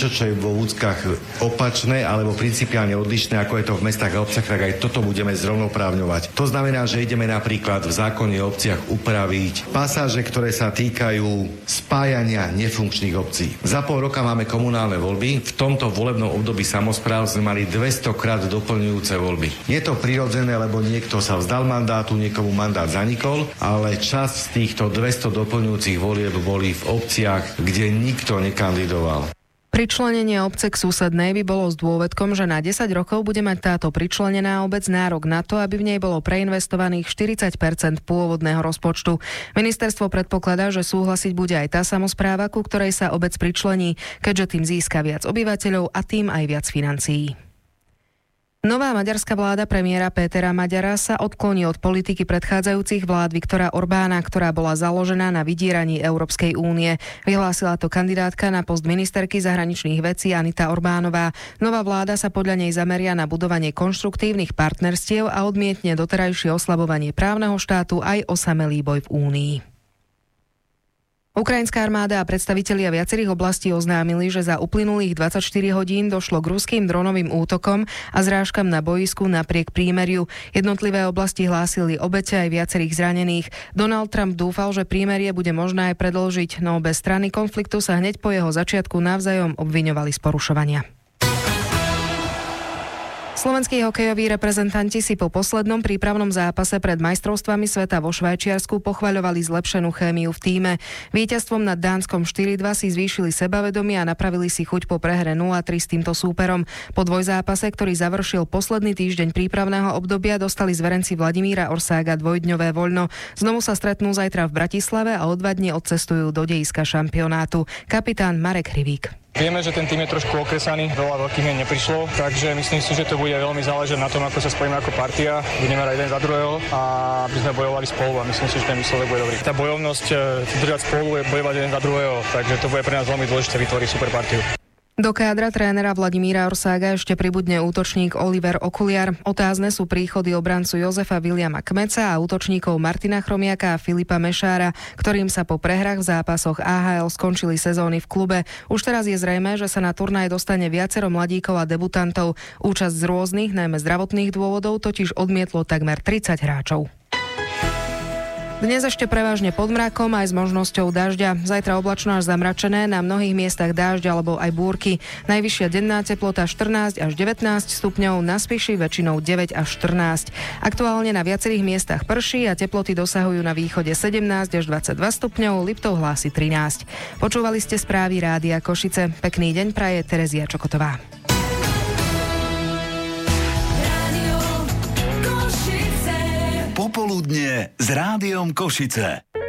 niečo, čo je vo úckach opačné alebo principiálne odlišné, ako je to v mestách a obciach, tak aj toto budeme zrovnoprávňovať. To znamená, že ideme napríklad v zákone o obciach upraviť pasáže, ktoré sa týkajú spájania nefunkčných obcí. Za pol roka máme komunálne voľby. V tomto volebnom období samospráv sme mali 200 krát doplňujúce voľby. Je to prirodzené, lebo niekto sa vzdal mandátu, niekomu mandát zanikol, ale časť z týchto 200 doplňujúcich volieb boli v obciach, kde nikto nekandidoval. Pričlenenie obce k susednej by bolo s dôvodkom, že na 10 rokov bude mať táto pričlenená obec nárok na to, aby v nej bolo preinvestovaných 40% pôvodného rozpočtu. Ministerstvo predpokladá, že súhlasiť bude aj tá samospráva, ku ktorej sa obec pričlení, keďže tým získa viac obyvateľov a tým aj viac financií. Nová maďarská vláda premiéra Pétera Maďara sa odkloní od politiky predchádzajúcich vlád Viktora Orbána, ktorá bola založená na vydieraní Európskej únie. Vyhlásila to kandidátka na post ministerky zahraničných vecí Anita Orbánová. Nová vláda sa podľa nej zameria na budovanie konštruktívnych partnerstiev a odmietne doterajšie oslabovanie právneho štátu aj osamelý boj v únii. Ukrajinská armáda a predstavitelia viacerých oblastí oznámili, že za uplynulých 24 hodín došlo k ruským dronovým útokom a zrážkam na bojisku napriek prímeriu. Jednotlivé oblasti hlásili obete aj viacerých zranených. Donald Trump dúfal, že prímerie bude možné aj predĺžiť, no obe strany konfliktu sa hneď po jeho začiatku navzájom obviňovali z porušovania. Slovenskí hokejoví reprezentanti si po poslednom prípravnom zápase pred majstrovstvami sveta vo Švajčiarsku pochvaľovali zlepšenú chémiu v tíme. Víťazstvom nad Dánskom 4-2 si zvýšili sebavedomie a napravili si chuť po prehre 0-3 s týmto súperom. Po dvojzápase, ktorý završil posledný týždeň prípravného obdobia, dostali zverenci Vladimíra Orsága dvojdňové voľno. Znovu sa stretnú zajtra v Bratislave a o 2 dni odcestujú do dejiska šampionátu. Kapitán Marek Hrivík. Vieme, že ten tým je trošku okresaný, veľa veľkých mien neprišlo, takže myslím si, že to bude veľmi záležať na tom, ako sa spojíme ako partia. Budeme hrať jeden za druhého a aby sme bojovali spolu a myslím si, že ten výsledok bude dobrý. Tá bojovnosť držať spolu je bojovať jeden za druhého, takže to bude pre nás veľmi dôležité vytvoriť super partiu. Do kádra trénera Vladimíra Orsága ešte pribudne útočník Oliver Okuliar. Otázne sú príchody obrancu Jozefa Viliama Kmeca a útočníkov Martina Chromiaka a Filipa Mešára, ktorým sa po prehrách v zápasoch AHL skončili sezóny v klube. Už teraz je zrejmé, že sa na turnaj dostane viacero mladíkov a debutantov. Účasť z rôznych, najmä zdravotných dôvodov, totiž odmietlo takmer 30 hráčov. Dnes ešte prevažne pod mrakom aj s možnosťou dažďa. Zajtra oblačno až zamračené, na mnohých miestach dážď alebo aj búrky. Najvyššia denná teplota 14 až 19 stupňov, na Spiši väčšinou 9 až 14. Aktuálne na viacerých miestach prší a teploty dosahujú na východe 17 až 22 stupňov, Liptov hlási 13. Počúvali ste správy Rádia Košice. Pekný deň praje Terezia Čokotová. Popoludnie s Rádiom Košice.